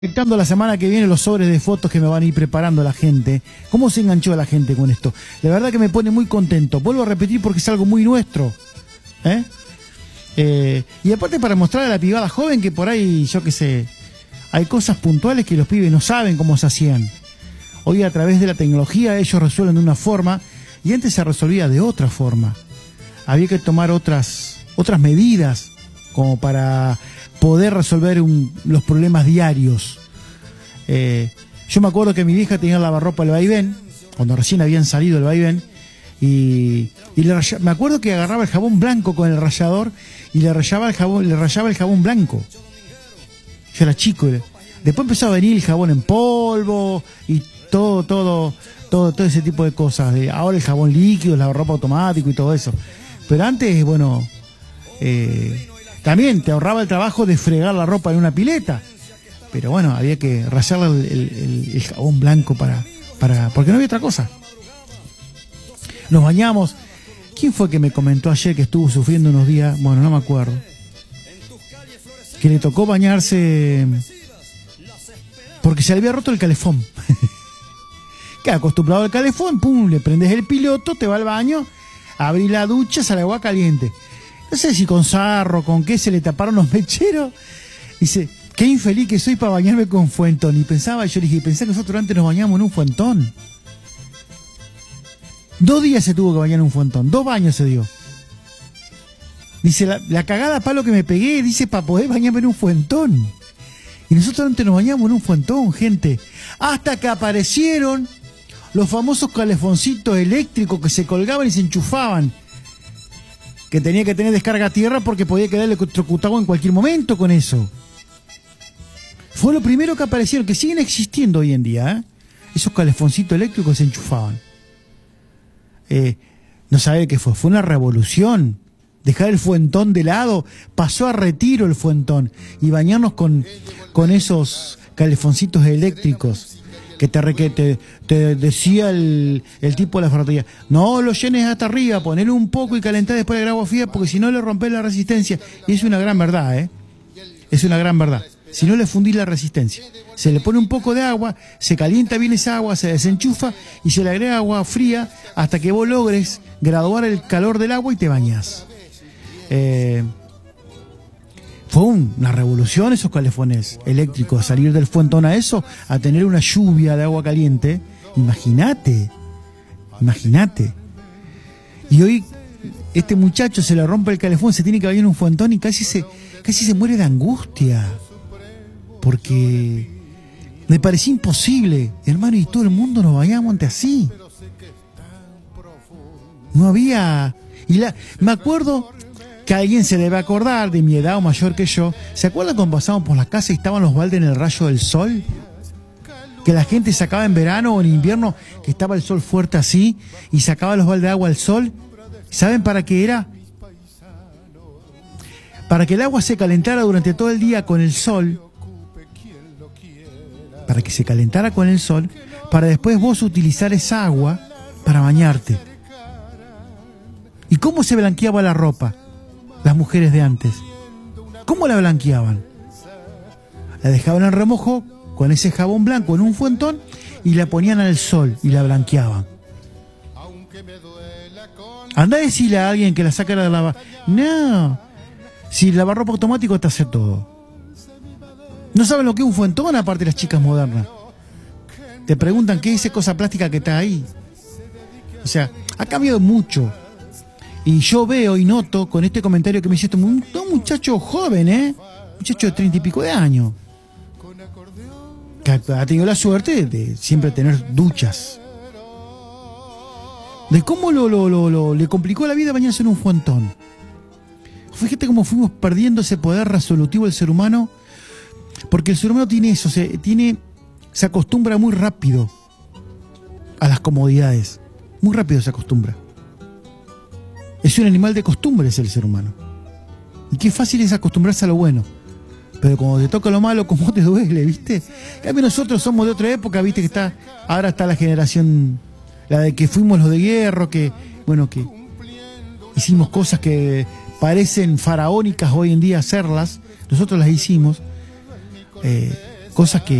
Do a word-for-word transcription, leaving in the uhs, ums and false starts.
Conectando la semana que viene los sobres de fotos que me van a ir preparando la gente. ¿Cómo se enganchó la gente con esto? La verdad que me pone muy contento. Vuelvo a repetir porque es algo muy nuestro. ¿Eh? Eh, y aparte para mostrar a la pibada joven que por ahí, yo qué sé, hay cosas puntuales que los pibes no saben cómo se hacían. Hoy a través de la tecnología ellos resuelven de una forma y antes se resolvía de otra forma. Había que tomar otras, otras medidas como para poder resolver un, los problemas diarios. Eh, yo me acuerdo que mi vieja tenía el lavarropa del vaivén, cuando recién habían salido el vaivén, y, y le raya, me acuerdo que agarraba el jabón blanco con el rallador y le rayaba el jabón, le rayaba el jabón blanco. Yo era chico. Después empezó a venir el jabón en polvo y todo, todo, todo, todo ese tipo de cosas. Ahora el jabón líquido, el lavarropa automático y todo eso. Pero antes, bueno, eh, también te ahorraba el trabajo de fregar la ropa en una pileta. Pero bueno, había que rayarle el, el, el jabón blanco para, para, porque no había otra cosa. Nos bañamos. ¿Quién fue que me comentó ayer que estuvo sufriendo unos días? Bueno, no me acuerdo. Que le tocó bañarse porque se le había roto el calefón. Que acostumbrado al calefón, pum, le prendes el piloto, te va al baño, abrí la ducha, sale agua caliente. No sé si con sarro, con qué se le taparon los mecheros. Dice, qué infeliz que soy para bañarme con fuentón. Y pensaba, yo le dije, pensé que nosotros antes nos bañamos en un fuentón. Dos días se tuvo que bañar en un fuentón, dos baños se dio. Dice, la, la cagada palo que me pegué, dice, para poder bañarme en un fuentón. Y nosotros antes nos bañamos en un fuentón, gente. Hasta que aparecieron los famosos calefoncitos eléctricos que se colgaban y se enchufaban. Que tenía que tener descarga a tierra porque podía quedar electrocutado en cualquier momento con eso. Fue lo primero que aparecieron, que siguen existiendo hoy en día, ¿eh? Esos calefoncitos eléctricos se enchufaban. Eh, no sabe qué fue, fue una revolución. Dejar el fuentón de lado, pasó a retiro el fuentón y bañarnos con, con esos calefoncitos eléctricos. Que te, que te, te decía el, el tipo de la ferretería, no lo llenes hasta arriba, ponele un poco y calentar después el agua fría porque si no le rompes la resistencia. Y es una gran verdad, ¿eh? Es una gran verdad. Si no le fundís la resistencia. Se le pone un poco de agua, se calienta bien esa agua, se desenchufa y se le agrega agua fría hasta que vos logres graduar el calor del agua y te bañás. Eh... Fue una revolución esos calefones eléctricos, salir del fuentón a eso, a tener una lluvia de agua caliente. Imagínate, imagínate. Y hoy este muchacho se le rompe el calefón, se tiene que bañar en un fuentón y casi se, casi se muere de angustia. Porque me parecía imposible, hermano, y todo el mundo nos bañábamos antes así. No había... y la, me acuerdo... que alguien se debe acordar de mi edad o mayor que yo. ¿Se acuerdan cuando pasábamos por la casa y estaban los baldes en el rayo del sol? Que la gente sacaba en verano o en invierno, que estaba el sol fuerte así, y sacaba los baldes de agua al sol. ¿Saben para qué era? Para que el agua se calentara durante todo el día con el sol. Para que se calentara con el sol, para después vos utilizar esa agua para bañarte. ¿Y cómo se blanqueaba la ropa? Las mujeres de antes, ¿cómo la blanqueaban? La dejaban en remojo con ese jabón blanco en un fuentón y la ponían al sol y la blanqueaban. Anda a decirle a alguien que la sacara de lavar. No, si el lavarropa automático te hace todo. No saben lo que es un fuentón, aparte de las chicas modernas. Te preguntan qué es esa cosa plástica que está ahí. O sea, ha cambiado mucho. Y yo veo y noto con este comentario que me hiciste un, un muchacho joven, ¿eh? Muchacho de treinta y pico de años. Que ha tenido la suerte de, de siempre tener duchas. De cómo lo, lo, lo, lo, le complicó la vida bañarse en un fuentón. Fíjate cómo fuimos perdiendo ese poder resolutivo del ser humano. Porque el ser humano tiene eso, se, tiene, se acostumbra muy rápido a las comodidades. Muy rápido se acostumbra. Es un animal de costumbres el ser humano. Y qué fácil es acostumbrarse a lo bueno. Pero cuando te toca lo malo, ¿cómo te duele, viste? En cambio nosotros somos de otra época, viste, que está... Ahora está la generación, la de que fuimos los de hierro, que, bueno, que hicimos cosas que parecen faraónicas hoy en día hacerlas. Nosotros las hicimos. Eh, cosas que